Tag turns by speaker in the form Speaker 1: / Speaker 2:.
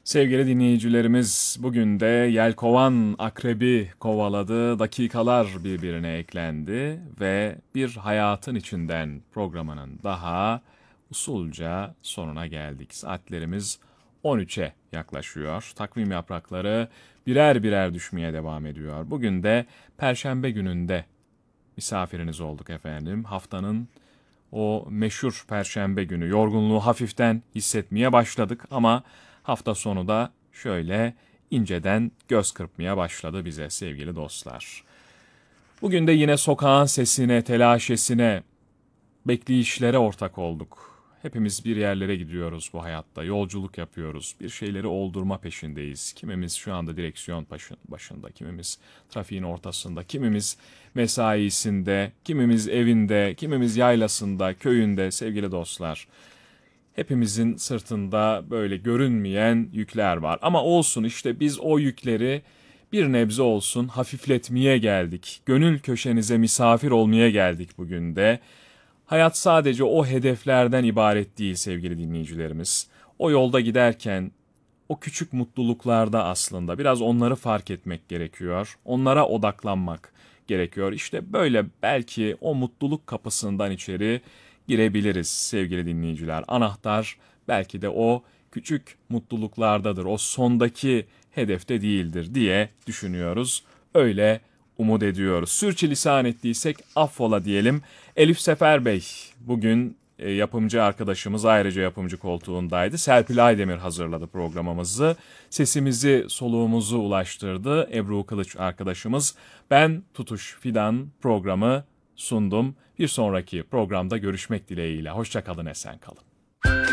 Speaker 1: Sevgili dinleyicilerimiz, bugün de yelkovan akrebi kovaladı, dakikalar birbirine eklendi ve bir hayatın içinden programının daha usulca sonuna geldik. Saatlerimiz 13'e yaklaşıyor. Takvim yaprakları birer birer düşmeye devam ediyor. Bugün de Perşembe gününde misafiriniz olduk efendim. Haftanın o meşhur Perşembe günü yorgunluğu hafiften hissetmeye başladık ama hafta sonu da şöyle inceden göz kırpmaya başladı bize sevgili dostlar. Bugün de yine sokağın sesine, telaşesine, bekleyişlere ortak olduk. Hepimiz bir yerlere gidiyoruz bu hayatta, yolculuk yapıyoruz, bir şeyleri oldurma peşindeyiz. Kimimiz şu anda direksiyon başında, kimimiz trafiğin ortasında, kimimiz mesaisinde, kimimiz evinde, kimimiz yaylasında, köyünde sevgili dostlar. Hepimizin sırtında böyle görünmeyen yükler var. Ama olsun işte biz o yükleri bir nebze olsun hafifletmeye geldik. Gönül köşenize misafir olmaya geldik bugün de. Hayat sadece o hedeflerden ibaret değil sevgili dinleyicilerimiz. O yolda giderken o küçük mutluluklarda aslında biraz onları fark etmek gerekiyor. Onlara odaklanmak gerekiyor. İşte böyle belki o mutluluk kapısından içeri girebiliriz sevgili dinleyiciler. Anahtar belki de o küçük mutluluklardadır. O sondaki hedefte değildir diye düşünüyoruz. Öyle umut ediyoruz. Sürçülisan ettiysek affola diyelim. Elif Sefer Bey bugün yapımcı arkadaşımız ayrıca yapımcı koltuğundaydı. Serpil Aydemir hazırladı programımızı. Sesimizi, soluğumuzu ulaştırdı Ebru Kılıç arkadaşımız. Ben Tutuş Fidan programı sundum. Bir sonraki programda görüşmek dileğiyle. Hoşça kalın, esen kalın.